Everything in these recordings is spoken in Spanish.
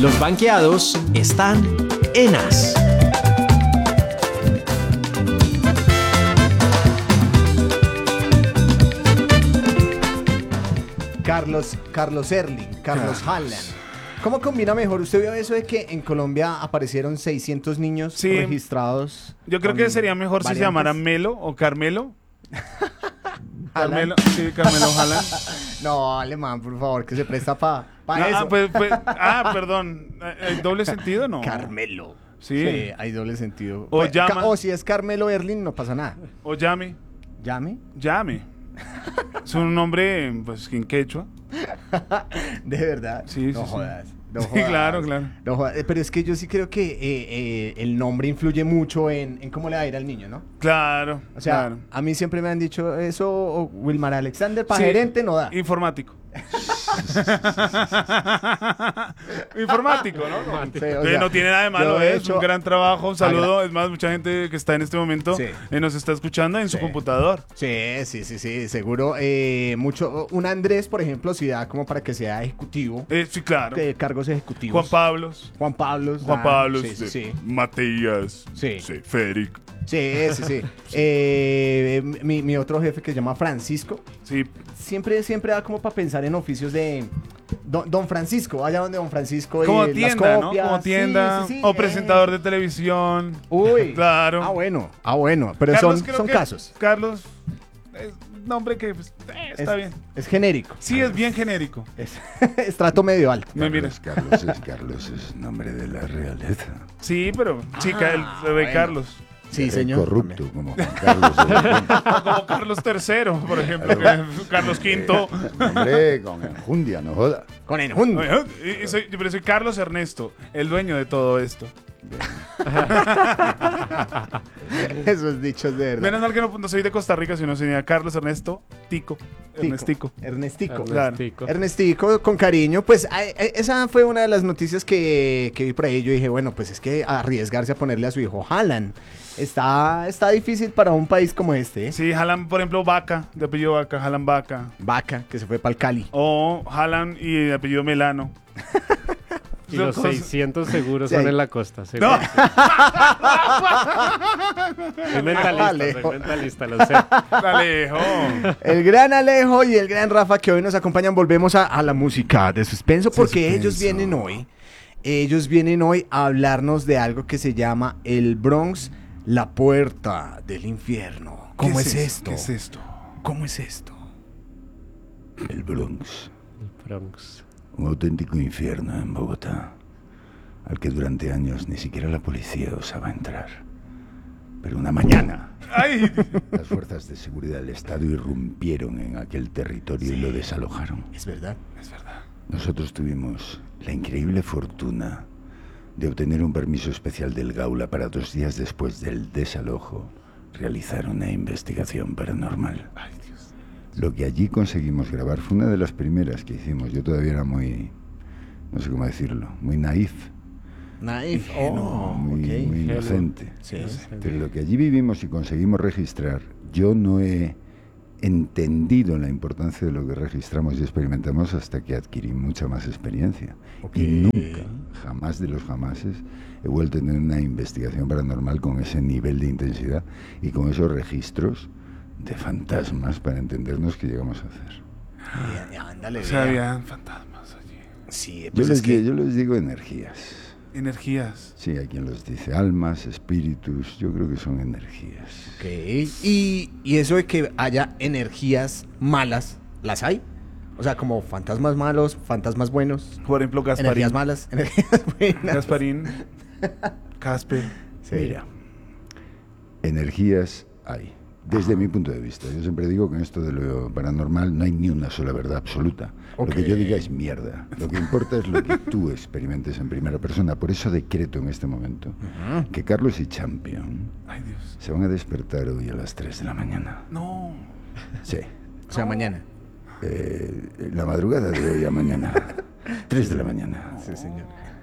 Los banqueados están en As. Carlos Erling, Carlos Haaland. ¿Cómo combina mejor? ¿Usted vio eso de que en Colombia aparecieron 600 niños registrados? Yo creo que sería mejor si se llamaran Melo o Carmelo. Carmelo Haaland. No, alemán, por favor, que se presta para eso. Perdón. ¿Hay doble sentido no? Carmelo. Sí, hay doble sentido. O si es Carmelo Erling, no pasa nada. O Llame. ¿Llame? Es un nombre, pues, en quechua. ¿De verdad? Sí, no sí, jodas. sí. No jodas. Claro. No jodas. Pero es que yo sí creo que el nombre influye mucho en cómo le va a ir al niño, ¿no? Claro. O sea, claro. A mí siempre me han dicho eso, o Wilmar Alexander, para gerente no da. Informático. Informático, ¿no? Sí, o sea, no tiene nada de malo, es un gran trabajo. Un saludo. Es más, mucha gente que está en este momento nos está escuchando en su computador. Sí, seguro. Un Andrés, por ejemplo, si da como para que sea ejecutivo. Sí, claro. Cargos ejecutivos. Juan Pablo. Sí. Matías. Sí. Federico. Sí. Mi otro jefe que se llama Francisco. Sí. Siempre da como para pensar en oficios de Don Francisco, vaya donde Don Francisco. Como y tienda, las copias, ¿no? Como tienda. Sí, o presentador de televisión. Uy. Claro. Ah, bueno. Pero Carlos, son casos. Carlos es nombre que está bien. Es genérico. Sí, es bien genérico. Es estrato medio alto. Carlos es nombre de la realeza. Sí, pero chica, el rey bueno. Carlos. Sí, señor. Corrupto, como Juan Carlos. Como Carlos III, por ejemplo. Carlos V. Hombre, con enjundia, no joda. Con enjundia. Pero soy Carlos Ernesto, el dueño de todo esto. Esos dichos de verdad. Menos mal que no soy de Costa Rica, sino sería Carlos Ernesto Tico. Ernestico. Claro. Ernestico, con cariño. Pues esa fue una de las noticias que vi por ahí. Yo dije, bueno, pues es que arriesgarse a ponerle a su hijo Haaland está difícil para un país como este, ¿eh? Sí, Haaland, por ejemplo, Vaca, de apellido Vaca, Haaland Vaca. Vaca, que se fue para el Cali. O Haaland y de apellido Melano. Y los 600 seguros son en la costa. No. Soy mentalista, lo sé. Alejo. El gran Alejo y el gran Rafa que hoy nos acompañan. Volvemos a la música de suspenso porque ellos vienen hoy a hablarnos de algo que se llama El Bronx, la puerta del infierno. ¿Cómo es esto? ¿Qué es esto? ¿Cómo es esto? El Bronx. El Bronx. Un auténtico infierno en Bogotá, al que durante años ni siquiera la policía osaba entrar. Pero una mañana, las fuerzas de seguridad del Estado irrumpieron en aquel territorio y lo desalojaron. Es verdad. Nosotros tuvimos la increíble fortuna de obtener un permiso especial del Gaula para 2 días después del desalojo realizar una investigación paranormal. Ay, Dios. Lo que allí conseguimos grabar fue una de las primeras que hicimos. Yo todavía era muy, no sé cómo decirlo, muy naif. Muy inocente. Sí. Pero lo que allí vivimos y conseguimos registrar, yo no he entendido la importancia de lo que registramos y experimentamos hasta que adquirí mucha más experiencia. Y nunca, jamás de los jamases, he vuelto a tener una investigación paranormal con ese nivel de intensidad y con esos registros de fantasmas para entendernos qué llegamos a hacer. Ándale, O sea, habían fantasmas allí. Sí, Yo pues les digo energías. Energías. Sí, hay quien los dice almas, espíritus, yo creo que son energías. Ok. Y eso de que haya energías malas, ¿las hay? O sea, como fantasmas malos, fantasmas buenos. Por ejemplo, Gasparín. Energías malas, energías buenas. Gasparín. Casper. Sí. Mira, energías hay. Desde mi punto de vista, yo siempre digo que en esto de lo paranormal no hay ni una sola verdad absoluta. Lo que yo diga es mierda. Lo que importa es lo que tú experimentes en primera persona. Por eso decreto en este momento que Carlos y Champion se van a despertar hoy a las 3 de la mañana. No. Sí. O sea, mañana. La madrugada de hoy a mañana. 3 de la mañana. Sí, señor.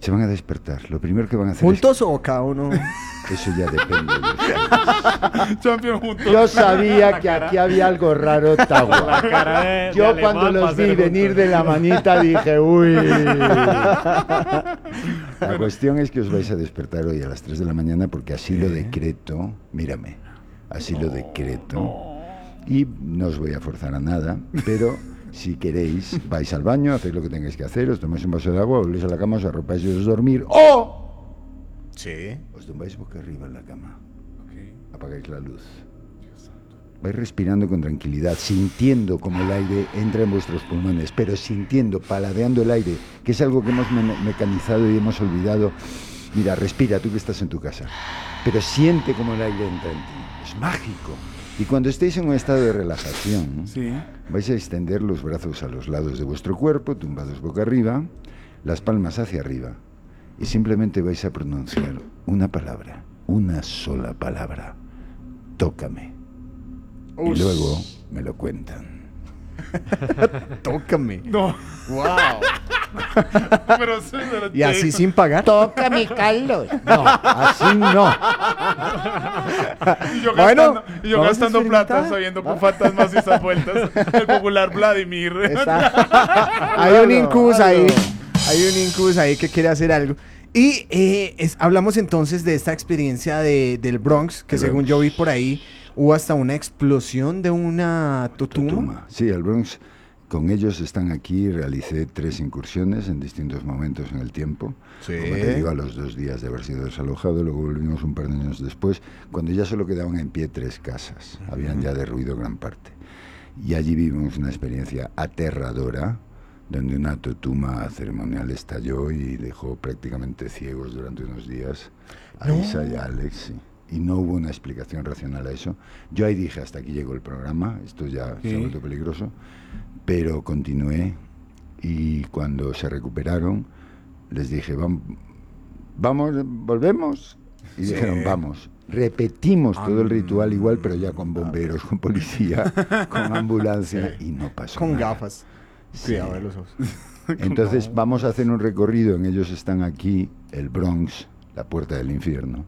Se van a despertar. Lo primero que van a hacer ¿Juntos o cada uno? Eso ya depende. Champion juntos. Yo sabía que aquí había algo raro, Tagua. Yo cuando los vi venir de la manita dije, uy. La cuestión es que os vais a despertar hoy a las 3 de la mañana porque así lo decreto. Mírame, así lo decreto. Y no os voy a forzar a nada, pero si queréis, vais al baño, hacéis lo que tengáis que hacer, os tomáis un vaso de agua, volvéis a la cama, os arropáis y os dormir. ¡O! Sí. Os tumbáis boca arriba en la cama. Apagáis la luz. Vais respirando con tranquilidad, sintiendo como el aire entra en vuestros pulmones, pero sintiendo, paladeando el aire, que es algo que hemos mecanizado y hemos olvidado. Mira, respira, tú que estás en tu casa, pero siente como el aire entra en ti. Es mágico. Y cuando estéis en un estado de relajación, vais a extender los brazos a los lados de vuestro cuerpo, tumbados boca arriba, las palmas hacia arriba, y simplemente vais a pronunciar una palabra, una sola palabra. Tócame. Y luego me lo cuentan. Tócame. No. Wow. Pero ¿Y así sin pagar? Tócame, Carlos. No, así no. Y yo gastando plata, sabiendo con fantasmas y esas vueltas. El popular Vladimir. Hay un incus ahí. Hay un incus ahí que quiere hacer algo. Y hablamos entonces de esta experiencia del Bronx, que según yo vi por ahí, hubo hasta una explosión de una totuma. Sí, el Bronx, con ellos están aquí, realicé 3 incursiones en distintos momentos en el tiempo. Sí. Como te digo, a los 2 días de haber sido desalojado, luego volvimos un par de años después, cuando ya solo quedaban en pie 3 casas, habían ya derruido gran parte. Y allí vivimos una experiencia aterradora, donde una totuma ceremonial estalló y dejó prácticamente ciegos durante unos días a Isa y a Alex, sí. Y no hubo una explicación racional a eso. Yo ahí dije, hasta aquí llegó el programa, esto ya se ha vuelto peligroso, pero continué y cuando se recuperaron les dije, vamos, volvemos, y dijeron, vamos. Repetimos todo el ritual igual, pero ya con bomberos, con policía, con ambulancia, y no pasó con nada. gafas. Sí. Cuidado de los ojos. Entonces vamos a hacer un recorrido, en ellos están aquí, el Bronx, la puerta del infierno,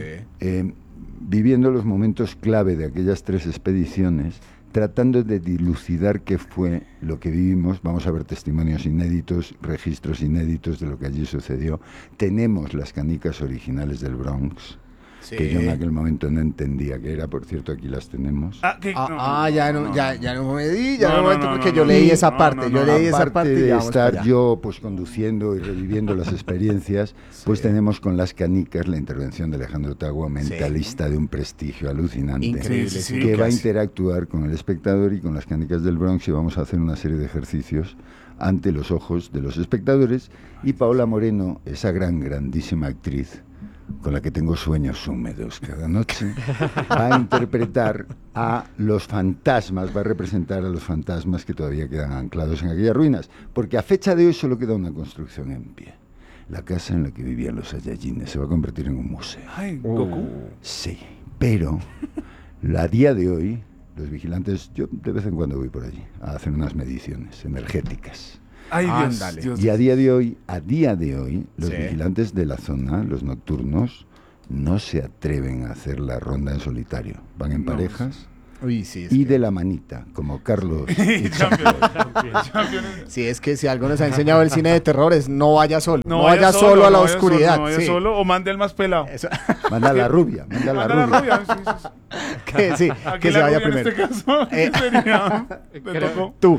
viviendo los momentos clave de aquellas 3 expediciones, tratando de dilucidar qué fue lo que vivimos. Vamos a ver testimonios inéditos, registros inéditos de lo que allí sucedió. Tenemos las canicas originales del Bronx, que yo en aquel momento no entendía qué era. Por cierto, aquí las tenemos. Ya no me di, porque yo leí esa parte. Yo leí esa parte de estar yo pues conduciendo y reviviendo las experiencias, pues tenemos con las canicas la intervención de Alejandro Tagua, mentalista de un prestigio alucinante, increíble, que va a interactuar con el espectador y con las canicas del Bronx, y vamos a hacer una serie de ejercicios ante los ojos de los espectadores. Y Paola Moreno, esa grandísima actriz con la que tengo sueños húmedos cada noche, va a interpretar a los fantasmas, va a representar a los fantasmas que todavía quedan anclados en aquellas ruinas, porque a fecha de hoy solo queda una construcción en pie. La casa en la que vivían los Saiyajines se va a convertir en un museo. Ay, Goku. Sí, pero a día de hoy, los vigilantes, yo de vez en cuando voy por allí a hacer unas mediciones energéticas. Ay, Dios. Y a día de hoy, los vigilantes de la zona, los nocturnos, no se atreven a hacer la ronda en solitario. Van en parejas y de la manita, como Carlos. Sí, es que si algo nos ha enseñado el cine de terror es no vaya solo. No vaya solo a la oscuridad. No vaya solo o mande al más pelado. Manda a la rubia. Que se vaya primero. En este caso, sería... Tú.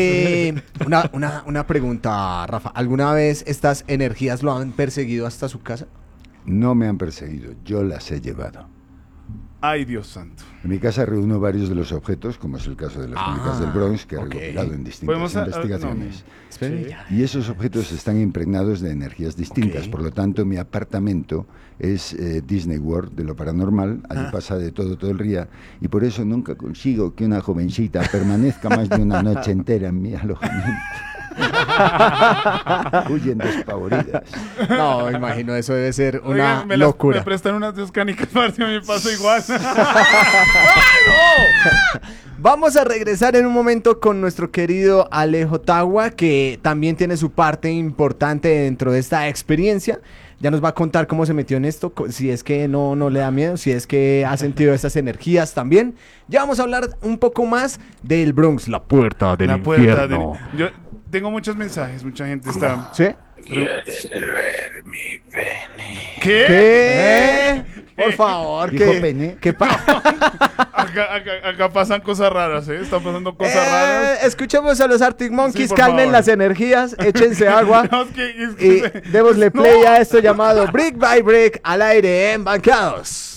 Una pregunta, Rafa. ¿Alguna vez estas energías lo han perseguido hasta su casa? No me han perseguido, yo las he llevado. Ay, Dios santo. En mi casa reúno varios de los objetos, como es el caso de las canicas del Bronx, que he recopilado en distintas investigaciones. Y esos objetos están impregnados de energías distintas. Por lo tanto, mi apartamento es Disney World de lo paranormal. Allí pasa de todo el día. Y por eso nunca consigo que una jovencita permanezca más de una noche entera en mi alojamiento. Huyen despavoridas. No, imagino, eso debe ser una locura. Me prestan unas dos canicas para si a mí me pasa igual. Vamos a regresar en un momento con nuestro querido Alejo Tagua, que también tiene su parte importante dentro de esta experiencia. Ya nos va a contar cómo se metió en esto, si es que no le da miedo, si es que ha sentido esas energías también. Ya vamos a hablar un poco más del Bronx, la puerta del infierno. Yo tengo muchos mensajes, mucha gente está... ¿Sí? ¿Quieres ver mi pene? ¿Qué? Por favor, ¿Dijo pene? ¿Qué pasa? Acá pasan cosas raras, ¿eh? Están pasando cosas raras. Escuchemos a los Arctic Monkeys, Sí, calmen favor. las energías, échense agua. No, Y démosle play a esto llamado Brick by Brick al aire en Banqueados.